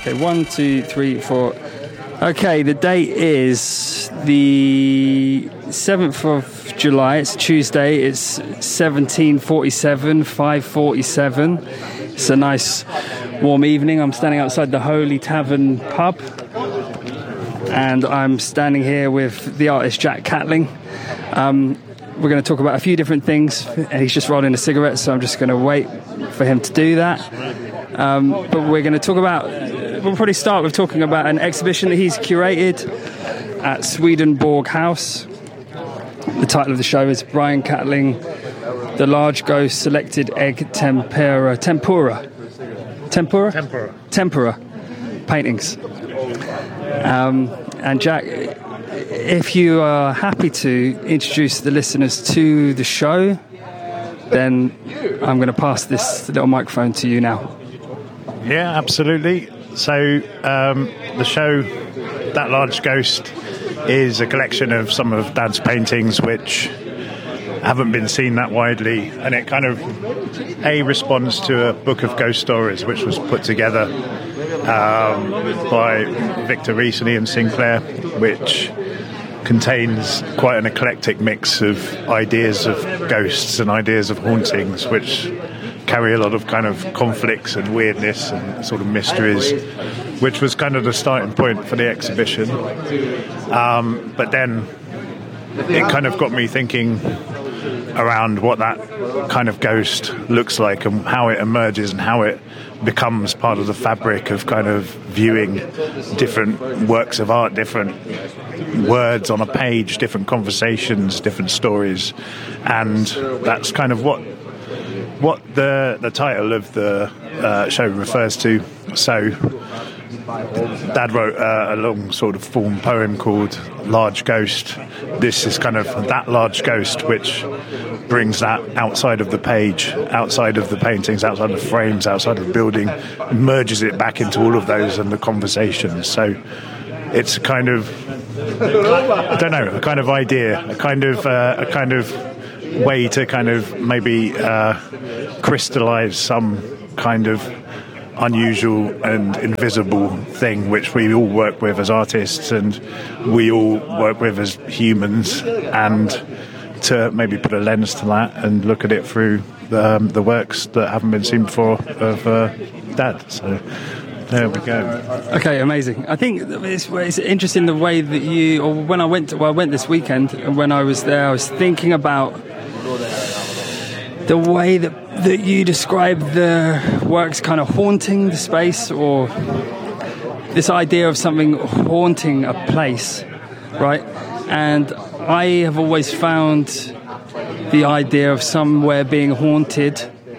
Okay, 1, 2, 3, 4. Okay, the date is the 7th of July. It's Tuesday. It's 17:47, 5:47. It's a nice warm evening. I'm standing outside the Holy Tavern pub, and I'm standing here with the artist Jack Catling. We're going to talk about a few different things, and he's just rolling a cigarette, so I'm just going to wait for him to do that. But we're going to talk about, we'll probably start with talking about an exhibition that he's curated at Swedenborg House. The title of the show is Brian Catling, The Large Ghost Selected Egg Tempura Paintings. And Jack, if you are happy to introduce the listeners to the show, then I'm going to pass this little microphone to you now. Yeah, absolutely. So the show, That Large Ghost, is a collection of some of Dad's paintings which haven't been seen that widely, and it kind of responds to a book of ghost stories which was put together by Victor Rees and Ian Sinclair, which contains quite an eclectic mix of ideas of ghosts and ideas of hauntings, which carry a lot of kind of conflicts and weirdness and sort of mysteries, which was kind of the starting point for the exhibition. But then it kind of got me thinking around what that kind of ghost looks like and how it emerges and how it becomes part of the fabric of kind of viewing different works of art, different words on a page, different conversations, different stories. And that's kind of what the title of the show refers to. So Dad wrote a long sort of form poem called Large Ghost. This is kind of that large ghost which brings that outside of the page, outside of the paintings, outside of the frames, outside of the building, merges it back into all of those and the conversations. So it's a kind of, I don't know, a kind of idea, a kind of way to kind of maybe crystallize some kind of unusual and invisible thing which we all work with as artists and we all work with as humans, and to maybe put a lens to that and look at it through the works that haven't been seen before of Dad. So there we go. Okay, amazing. I think it's interesting the way that you, or when I went this weekend, and when I was there, I was thinking about the way that you describe the works kind of haunting the space, or this idea of something haunting a place, right? And I have always found the idea of somewhere being haunted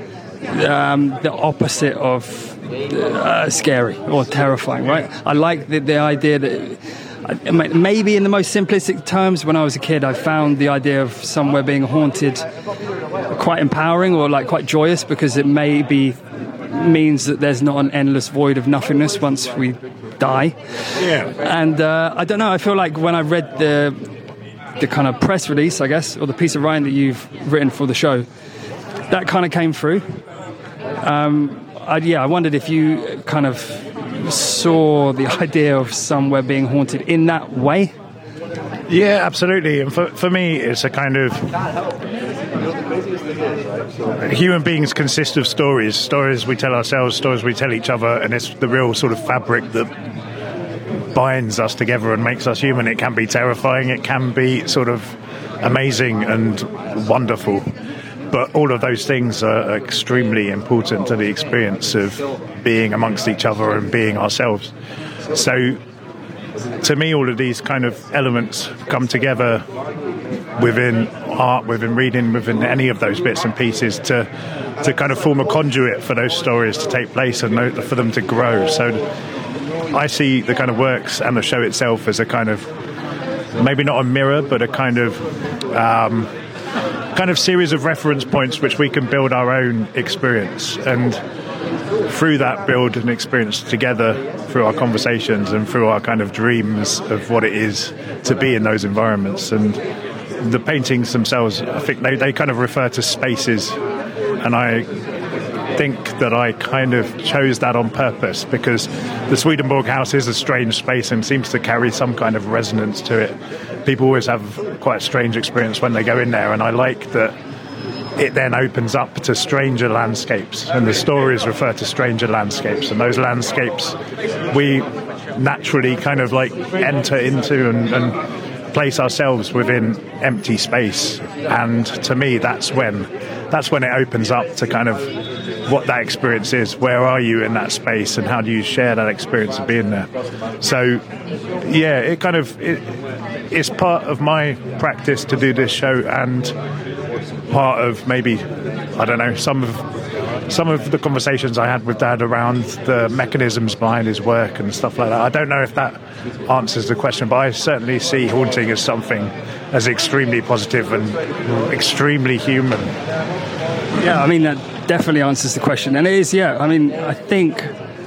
the opposite of scary or terrifying, right? I like the idea that maybe in the most simplistic terms, when I was a kid, I found the idea of somewhere being haunted quite empowering, or like quite joyous, because it maybe means that there's not an endless void of nothingness once we die. Yeah. And I don't know, I feel like when I read the kind of press release, I guess, or the piece of writing that you've written for the show, that kind of came through. I wondered if you kind of saw the idea of somewhere being haunted in that way. Yeah, absolutely. And for me, it's a kind of, human beings consist of stories we tell ourselves, stories we tell each other, and it's the real sort of fabric that binds us together and makes us human. It can be terrifying, it can be sort of amazing and wonderful, but all of those things are extremely important to the experience of being amongst each other and being ourselves. So to me, all of these kind of elements come together within art, within reading, within any of those bits and pieces to kind of form a conduit for those stories to take place and for them to grow. So I see the kind of works and the show itself as a kind of, maybe not a mirror, but a kind of series of reference points which we can build our own experience, and through that build an experience together through our conversations and through our kind of dreams of what it is to be in those environments. And the paintings themselves, I think they kind of refer to spaces, and I think that I kind of chose that on purpose, because the Swedenborg House is a strange space and seems to carry some kind of resonance to it. People always have quite a strange experience when they go in there, and I like that it then opens up to stranger landscapes, and the stories refer to stranger landscapes, and those landscapes we naturally kind of like enter into and place ourselves within empty space. And to me, that's when it opens up to kind of what that experience is. Where are you in that space, and how do you share that experience of being there? So yeah, it's part of my practice to do this show, and part of maybe, I don't know, some of the conversations I had with Dad around the mechanisms behind his work and stuff like that. I don't know if that answers the question, but I certainly see haunting as something as extremely positive and extremely human. Yeah, I mean, that definitely answers the question. And it is, yeah, I mean, I think,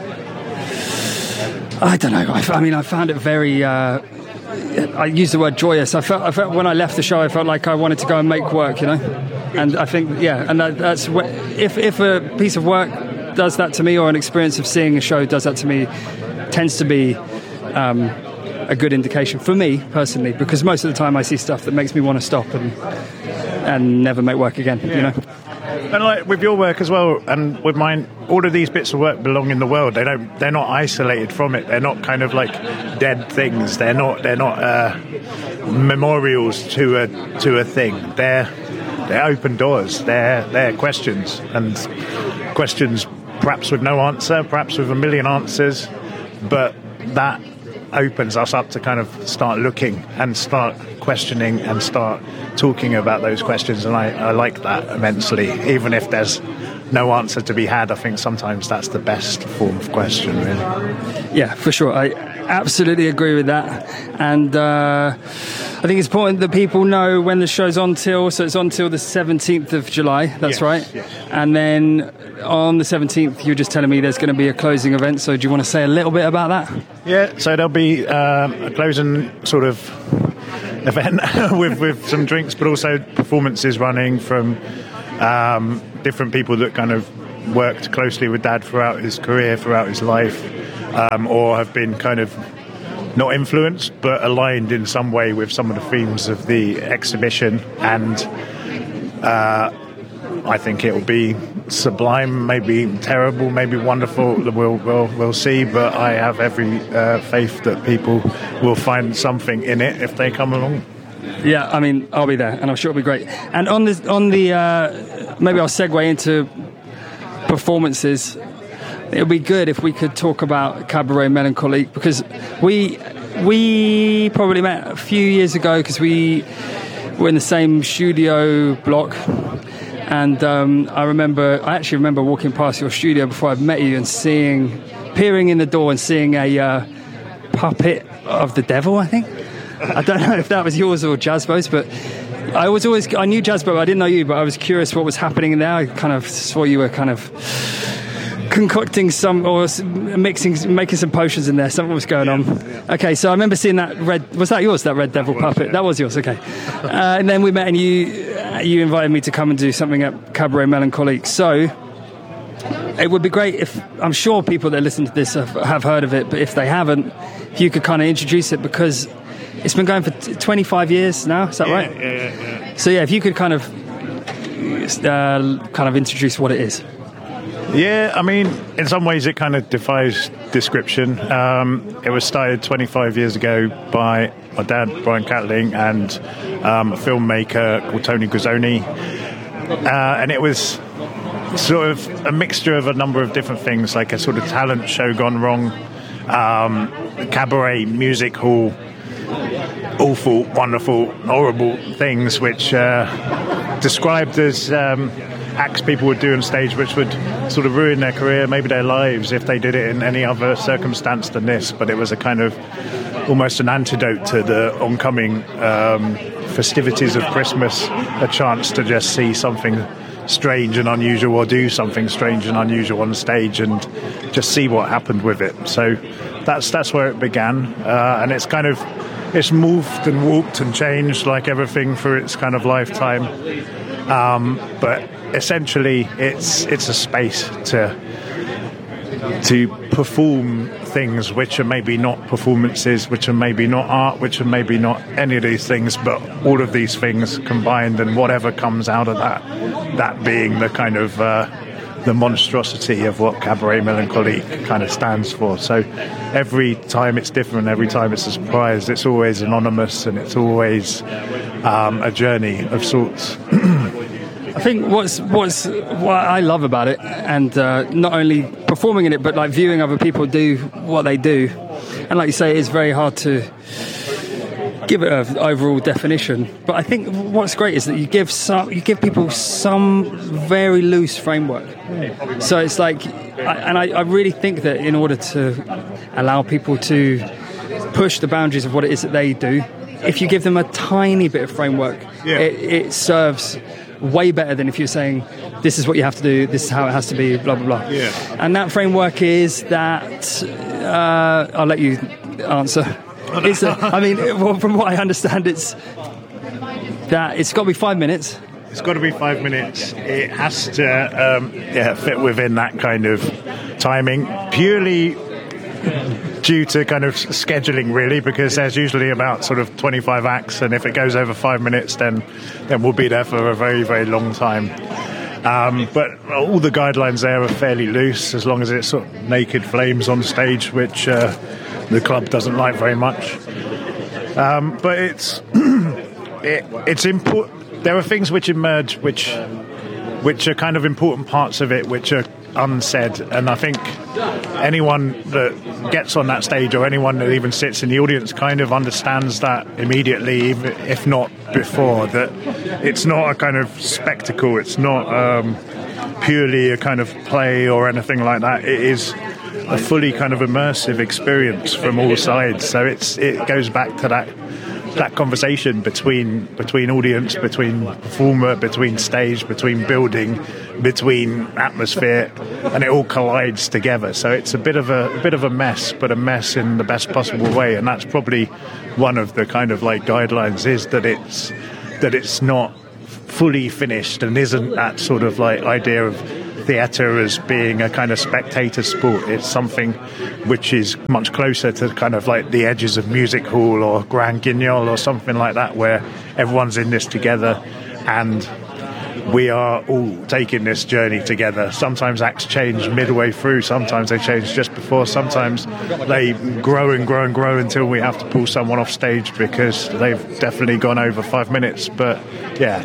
I don't know, I found it very... I use the word joyous. I felt when I left the show, I felt like I wanted to go and make work, you know. And I think, yeah, and that's if a piece of work does that to me, or an experience of seeing a show does that to me, tends to be a good indication for me personally, because most of the time I see stuff that makes me want to stop and never make work again, you know. And like with your work as well, and with mine, all of these bits of work belong in the world. They're not isolated from it. They're not kind of like dead things. They're not memorials to a thing. They're open doors. They're questions, and questions perhaps with no answer, perhaps with a million answers, but that opens us up to kind of start looking and start questioning and start talking about those questions. And I like that immensely. Even if there's no answer to be had, I think sometimes that's the best form of question, really. Yeah, for sure. I absolutely agree with that. And I think it's important that people know when the show's on till. So it's on till the 17th of July. That's right. Yes. And then on the 17th, you're just telling me there's going to be a closing event. So do you want to say a little bit about that? Yeah, so there'll be a closing sort of event with some drinks, but also performances running from different people that kind of worked closely with Dad throughout his career, throughout his life, or have been kind of not influenced but aligned in some way with some of the themes of the exhibition. And I think it will be sublime, maybe terrible, maybe wonderful. We'll see, but I have every faith that people will find something in it if they come along. Yeah, I mean, I'll be there, and I'm sure it'll be great. And on the maybe I'll segue into performances. It would be good if we could talk about Cabaret Melancholique, because we probably met a few years ago because we were in the same studio block. And I actually remember walking past your studio before I met you and peering in the door and seeing a puppet of the devil, I think. I don't know if that was yours or Jasbo's, but I knew Jasbo, I didn't know you, but I was curious what was happening in there. I kind of saw you were kind of concocting making some potions in there. Something was going on. Yeah. Okay, so I remember seeing that was that yours, that red devil puppet? That was yours, okay. And then we met, and you invited me to come and do something at Cabaret Melancholique. So it would be great if, I'm sure people that listen to this have heard of it, but if they haven't, if you could kind of introduce it, because it's been going for 25 years now, is that right? Yeah. So yeah, if you could kind of introduce what it is. Yeah, I mean, in some ways it kind of defies description. It was started 25 years ago by my dad, Brian Catling, and a filmmaker called Tony Guzzoni. And it was sort of a mixture of a number of different things, like a sort of talent show gone wrong, cabaret, music hall, awful, wonderful, horrible things which described as acts people would do on stage which would sort of ruin their career, maybe their lives, if they did it in any other circumstance than this. But it was a kind of almost an antidote to the oncoming festivities of Christmas, a chance to just see something strange and unusual, or do something strange and unusual on stage, and just see what happened with it. So that's where it began, and it's morphed and warped and changed like everything through its kind of lifetime. But essentially it's a space to perform things which are maybe not performances, which are maybe not art, which are maybe not any of these things, but all of these things combined, and whatever comes out of that being the kind of the monstrosity of what Cabaret Melancholique kind of stands for. So every time it's different, every time it's a surprise, it's always anonymous, and it's always a journey of sorts. I think what I love about it, and not only performing in it, but like viewing other people do what they do, and like you say, it's very hard to give it an overall definition. But I think what's great is that you give people some very loose framework. So it's like, I really think that in order to allow people to push the boundaries of what it is that they do, if you give them a tiny bit of framework, it serves way better than if you're saying, this is what you have to do, this is how it has to be, blah, blah, blah. Yeah. And that framework is that, I'll let you answer. From what I understand, it's got to be 5 minutes. It's got to be 5 minutes. It has to fit within that kind of timing, purely due to kind of scheduling, really, because there's usually about sort of 25 acts, and if it goes over 5 minutes, then we'll be there for a very, very long time. But all the guidelines there are fairly loose, as long as it's sort of naked flames on stage, which the club doesn't like very much. But it's important. There are things which emerge, which are kind of important parts of it, which are unsaid, and I think anyone that gets on that stage, or anyone that even sits in the audience, kind of understands that immediately, if not before, that it's not a kind of spectacle, it's not purely a kind of play or anything like that. It is a fully kind of immersive experience from all sides. So it goes back to that conversation between audience, between performer, between stage, between building, between atmosphere, and it all collides together. So it's a bit of a mess, but a mess in the best possible way. And that's probably one of the kind of like guidelines, is that it's not fully finished and isn't that sort of like idea of theatre as being a kind of spectator sport. It's something which is much closer to kind of like the edges of music hall or Grand Guignol or something like that, where everyone's in this together and we are all taking this journey together. Sometimes acts change midway through, sometimes they change just before, sometimes they grow and grow and grow until we have to pull someone off stage because they've definitely gone over 5 minutes. But yeah,